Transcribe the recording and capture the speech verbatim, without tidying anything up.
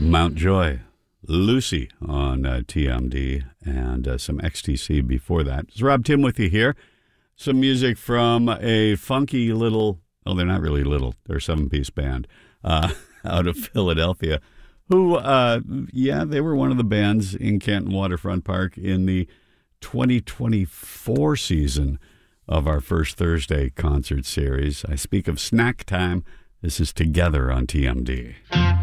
Mountjoy, Lucy on uh, T M D, and uh, some X T C before that. It's Rob Tim with you here. Some music from a funky little, oh, they're not really little, they're a seven-piece band uh, out of Philadelphia, who, uh, yeah, they were one of the bands in Canton Waterfront Park in the twenty twenty-four season of our First Thursday concert series. I speak of Snack Time. This is Together on T M D.